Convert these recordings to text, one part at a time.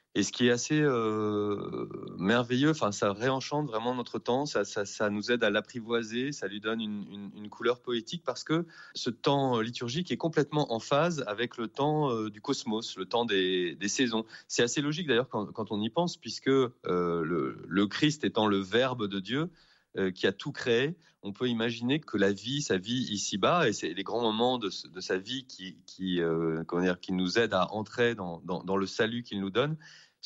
Et ce qui est assez merveilleux, enfin, ça réenchante vraiment notre temps, ça nous aide à l'apprivoiser, ça lui donne une couleur poétique parce que ce temps liturgique est complètement en phase avec le temps du cosmos, le temps des saisons. C'est assez logique d'ailleurs quand on y pense, puisque le Christ étant le Verbe de Dieu, qui a tout créé, on peut imaginer que sa vie ici-bas, et c'est les grands moments de sa vie qui nous aident à entrer dans le salut qu'il nous donne,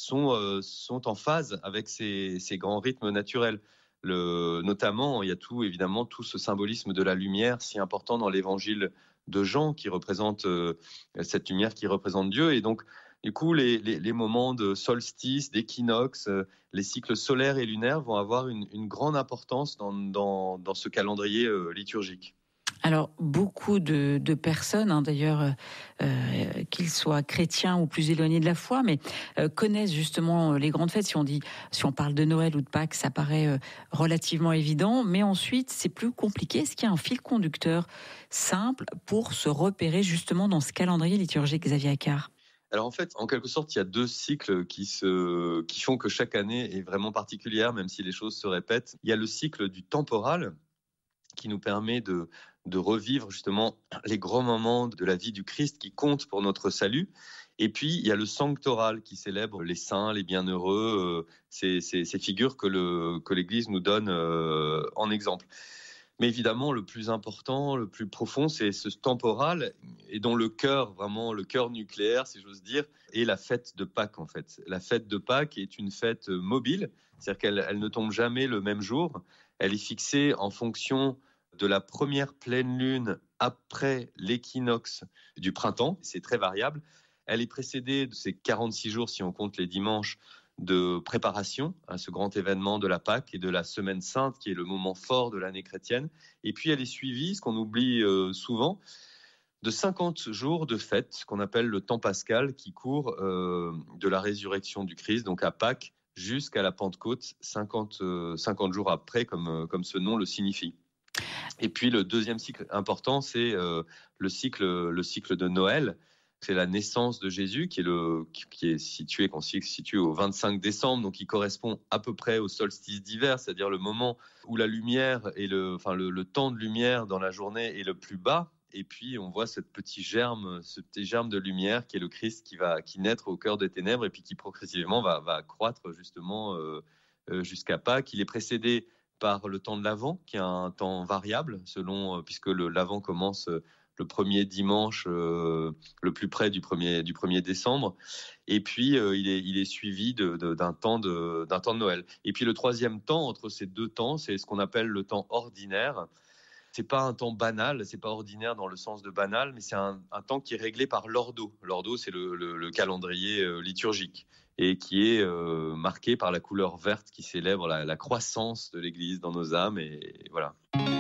sont en phase avec ces grands rythmes naturels. Notamment, il y a évidemment tout ce symbolisme de la lumière si important dans l'évangile de Jean, qui représente cette lumière qui représente Dieu. Et donc, du coup, les moments de solstice, d'équinoxe, les cycles solaires et lunaires vont avoir une grande importance dans ce calendrier liturgique. Alors, beaucoup de personnes, d'ailleurs, qu'ils soient chrétiens ou plus éloignés de la foi, mais connaissent justement les grandes fêtes. Si on parle de Noël ou de Pâques, ça paraît relativement évident, mais ensuite, c'est plus compliqué. Est-ce qu'il y a un fil conducteur simple pour se repérer justement dans ce calendrier liturgique, Xavier Accart ? Alors en fait, en quelque sorte, il y a deux cycles qui font que chaque année est vraiment particulière, même si les choses se répètent. Il y a le cycle du temporal, qui nous permet de revivre justement les grands moments de la vie du Christ qui comptent pour notre salut. Et puis, il y a le sanctoral qui célèbre les saints, les bienheureux, ces figures que l'Église nous donne en exemple. Mais évidemment, le plus important, le plus profond, c'est ce temporal et dont le cœur, vraiment le cœur nucléaire, si j'ose dire, est la fête de Pâques en fait. La fête de Pâques est une fête mobile, c'est-à-dire qu'elle ne tombe jamais le même jour. Elle est fixée en fonction de la première pleine lune après l'équinoxe du printemps. C'est très variable. Elle est précédée de ces 46 jours, si on compte les dimanches, de préparation à ce grand événement de la Pâque et de la Semaine Sainte, qui est le moment fort de l'année chrétienne. Et puis elle est suivie, ce qu'on oublie souvent, de 50 jours de fête qu'on appelle le temps pascal, qui court de la résurrection du Christ, donc à Pâques, jusqu'à la Pentecôte, 50 jours après, comme ce nom le signifie. Et puis le deuxième cycle important, c'est le cycle de Noël. C'est la naissance de Jésus qu'on situe au 25 décembre, donc qui correspond à peu près au solstice d'hiver, c'est-à-dire le moment où la lumière et le temps de lumière dans la journée est le plus bas. Et puis on voit ce petit germe de lumière qui est le Christ qui naître au cœur des ténèbres et puis qui progressivement va croître justement jusqu'à Pâques. Il est précédé par le temps de l'Avent, qui est un temps variable puisque l'Avent commence le premier dimanche le plus près du 1er décembre. Et puis, il est suivi d'un temps de Noël. Et puis, le troisième temps entre ces deux temps, c'est ce qu'on appelle le temps ordinaire. C'est pas un temps banal, c'est pas ordinaire dans le sens de banal, mais c'est un temps qui est réglé par l'ordo. L'ordo, c'est le calendrier liturgique et qui est marqué par la couleur verte qui célèbre la croissance de l'Église dans nos âmes. Et voilà.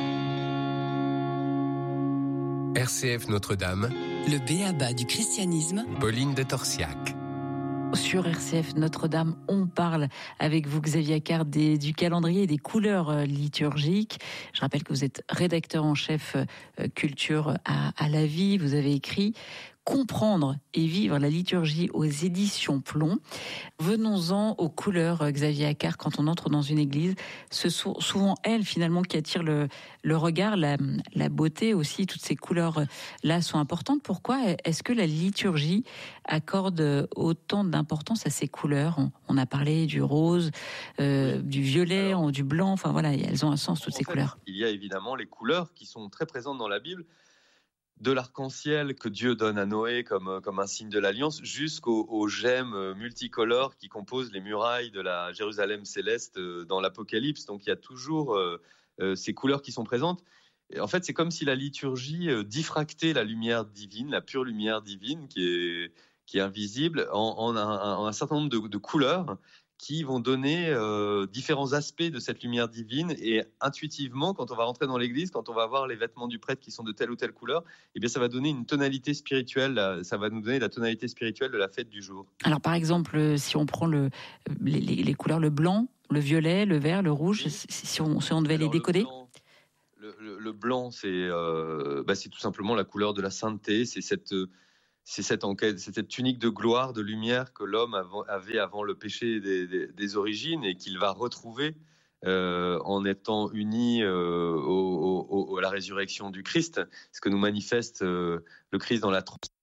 RCF Notre-Dame, le b.a.-ba du christianisme, Pauline de Torsiac. Sur RCF Notre-Dame, on parle avec vous, Xavier Accart, du calendrier et des couleurs liturgiques. Je rappelle que vous êtes rédacteur en chef culture à La Vie. Vous avez écrit Comprendre et vivre la liturgie aux éditions Plomb. Venons-en aux couleurs, Xavier Accart. Quand on entre dans une église, ce sont souvent elles finalement qui attirent le regard, la beauté aussi. Toutes ces couleurs-là sont importantes. Pourquoi est-ce que la liturgie accorde autant d'importance à ces couleurs ? On a parlé du rose, du violet, du blanc. Enfin voilà, elles ont un sens toutes ces couleurs. Il y a évidemment les couleurs qui sont très présentes dans la Bible. De l'arc-en-ciel que Dieu donne à Noé comme un signe de l'alliance, jusqu'aux gemmes multicolores qui composent les murailles de la Jérusalem céleste dans l'Apocalypse. Donc il y a toujours ces couleurs qui sont présentes. Et en fait, c'est comme si la liturgie diffractait la lumière divine, la pure lumière divine qui est invisible, en un certain nombre de couleurs qui vont donner différents aspects de cette lumière divine. Et intuitivement, quand on va rentrer dans l'église, quand on va voir les vêtements du prêtre qui sont de telle ou telle couleur, eh bien, ça va donner une tonalité spirituelle, ça va nous donner la tonalité spirituelle de la fête du jour. Alors, par exemple, si on prend les couleurs, le blanc, le violet, le vert, le rouge, oui. si on devait les décoder. Le blanc, c'est tout simplement la couleur de la sainteté, c'est c'est cette tunique de gloire, de lumière que l'homme avait avant le péché des origines et qu'il va retrouver en étant uni à la résurrection du Christ, ce que nous manifeste le Christ dans la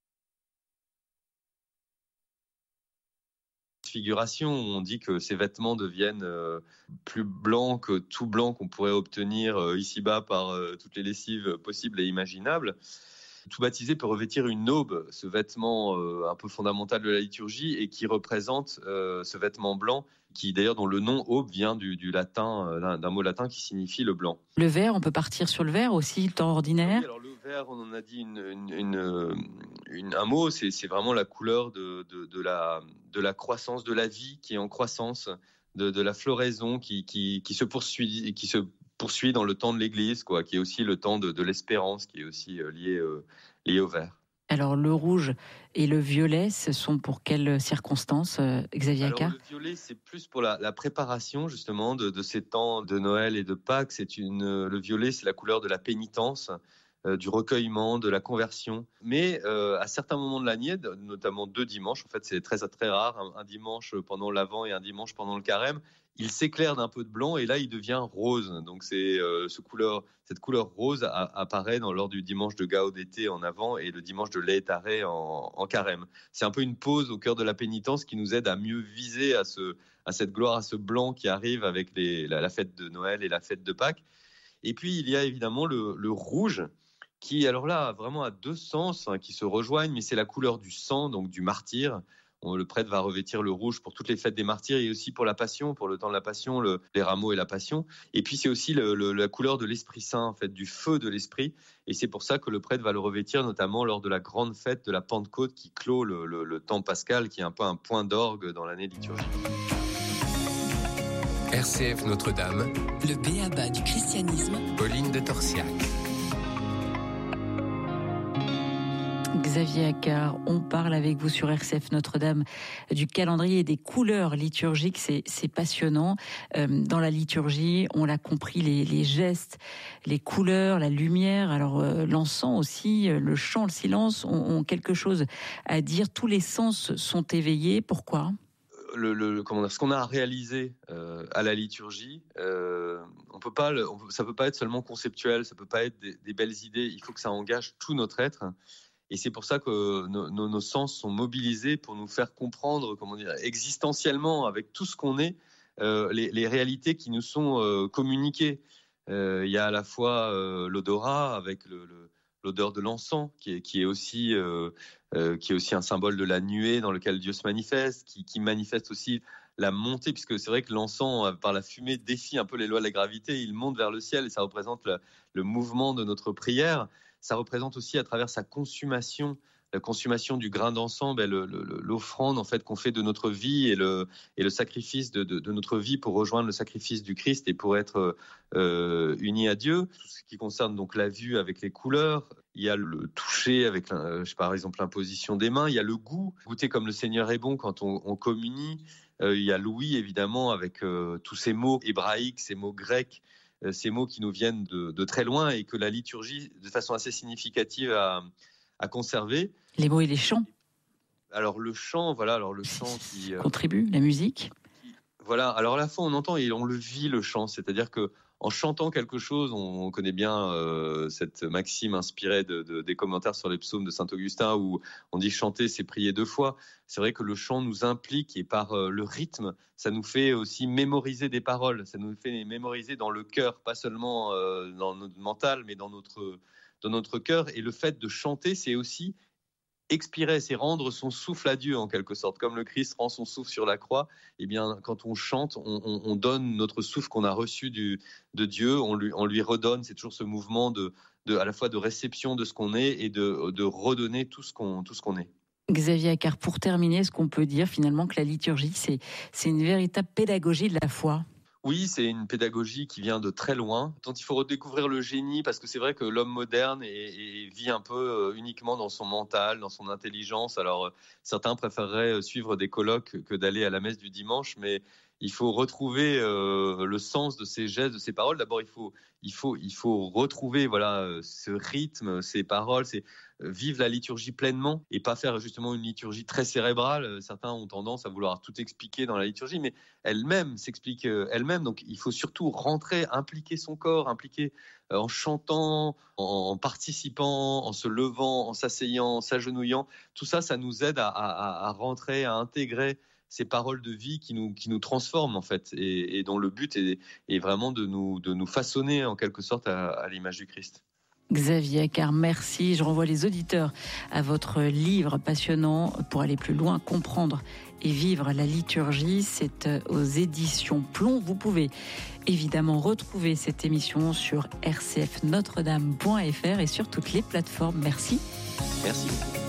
transfiguration. On dit que ses vêtements deviennent plus blancs que tout blanc qu'on pourrait obtenir ici-bas par toutes les lessives possibles et imaginables. Tout baptisé peut revêtir une aube, ce vêtement un peu fondamental de la liturgie et qui représente ce vêtement blanc, qui d'ailleurs dont le nom aube vient du latin, d'un mot latin qui signifie le blanc. Le vert, on peut partir sur le vert aussi, le temps ordinaire. Oui, alors le vert, on en a dit un mot, c'est vraiment la couleur de la croissance, de la vie qui est en croissance, de la floraison qui se poursuit dans le temps de l'Église, quoi, qui est aussi le temps de l'espérance, qui est aussi lié au vert. Alors le rouge et le violet, ce sont pour quelles circonstances, Xavier Accart ? Alors le violet, c'est plus pour la préparation justement de ces temps de Noël et de Pâques. Le violet, c'est la couleur de la pénitence, du recueillement, de la conversion. Mais à certains moments de l'année, notamment 2 dimanches, en fait c'est très très rare, un dimanche pendant l'Avent et un dimanche pendant le Carême, il s'éclaire d'un peu de blanc et là il devient rose. Donc c'est cette couleur rose apparaît lors du dimanche de Gaudete en Avant et le dimanche de Laetare en Carême. C'est un peu une pause au cœur de la pénitence qui nous aide à mieux viser à cette gloire, à ce blanc qui arrive avec la fête de Noël et la fête de Pâques. Et puis il y a évidemment le rouge qui, alors là, vraiment a 2 sens qui se rejoignent, mais c'est la couleur du sang, donc du martyr. Le prêtre va revêtir le rouge pour toutes les fêtes des martyrs et aussi pour la Passion, pour le temps de la Passion, les rameaux et la Passion. Et puis c'est aussi la couleur de l'Esprit Saint, en fait, du feu de l'Esprit. Et c'est pour ça que le prêtre va le revêtir, notamment lors de la grande fête de la Pentecôte qui clôt le temps pascal, qui est un peu un point d'orgue dans l'année liturgique. RCF Notre-Dame, le B.A.B.A. du christianisme, Pauline de Torsiac. Xavier Accart, on parle avec vous sur RCF Notre-Dame du calendrier et des couleurs liturgiques. C'est passionnant. Dans la liturgie, on l'a compris, les gestes, les couleurs, la lumière, alors l'encens aussi, le chant, le silence ont quelque chose à dire. Tous les sens sont éveillés. Pourquoi ? Ce qu'on a à réaliser à la liturgie, ça peut pas être seulement conceptuel, ça peut pas être des belles idées. Il faut que ça engage tout notre être. Et c'est pour ça que nos sens sont mobilisés pour nous faire comprendre, existentiellement, avec tout ce qu'on est, les réalités qui nous sont communiquées. Il y a à la fois l'odorat avec l'odeur de l'encens, qui est aussi un symbole de la nuée dans lequel Dieu se manifeste, qui manifeste aussi la montée, puisque c'est vrai que l'encens, par la fumée, défie un peu les lois de la gravité. Il monte vers le ciel et ça représente le mouvement de notre prière. Ça représente aussi à travers sa consommation, la consommation du grain d'encens, l'offrande en fait qu'on fait de notre vie et le sacrifice de notre vie pour rejoindre le sacrifice du Christ et pour être unis à Dieu. Tout ce qui concerne donc la vue avec les couleurs, il y a le toucher avec par exemple l'imposition des mains, il y a le goût, goûter comme le Seigneur est bon quand on communie. Il y a l'ouïe évidemment avec tous ces mots hébraïques, ces mots grecs. Ces mots qui nous viennent de très loin et que la liturgie, de façon assez significative, a conservé. Les mots et les chants. Alors le chant, qui contribue, la musique. Voilà, alors à la fois on entend et on le vit le chant, c'est-à-dire que en chantant quelque chose, on connaît bien cette maxime inspirée des commentaires sur les psaumes de Saint-Augustin où on dit chanter, c'est prier 2 fois. C'est vrai que le chant nous implique et par le rythme, ça nous fait aussi mémoriser des paroles. Ça nous fait mémoriser dans le cœur, pas seulement dans notre mental, mais dans notre cœur. Et le fait de chanter, c'est aussi expirer, c'est rendre son souffle à Dieu en quelque sorte. Comme le Christ rend son souffle sur la croix, eh bien, quand on chante, on donne notre souffle qu'on a reçu de Dieu, on lui redonne. C'est toujours ce mouvement à la fois de réception de ce qu'on est et de redonner tout ce qu'on est. Xavier Accart, pour terminer, est-ce qu'on peut dire finalement que la liturgie, c'est une véritable pédagogie de la foi ? Oui, c'est une pédagogie qui vient de très loin, dont il faut redécouvrir le génie, parce que c'est vrai que l'homme moderne vit un peu uniquement dans son mental, dans son intelligence. Alors, certains préféreraient suivre des colloques que d'aller à la messe du dimanche, mais il faut retrouver le sens de ces gestes, de ces paroles. D'abord, il faut retrouver ce rythme, ces paroles, vivre la liturgie pleinement et pas faire justement une liturgie très cérébrale. Certains ont tendance à vouloir tout expliquer dans la liturgie, mais elle-même s'explique elle-même. Donc, il faut surtout rentrer, impliquer son corps, impliquer en chantant, en participant, en se levant, en s'asseyant, en s'agenouillant. Tout ça, ça nous aide à rentrer, à intégrer ces paroles de vie qui nous transforment en fait, et dont le but est vraiment de nous façonner en quelque sorte à l'image du Christ. Xavier Accart, merci. Je renvoie les auditeurs à votre livre passionnant pour aller plus loin, comprendre et vivre la liturgie. C'est aux éditions Plomb. Vous pouvez évidemment retrouver cette émission sur rcfnotredame.fr et sur toutes les plateformes. Merci. Merci.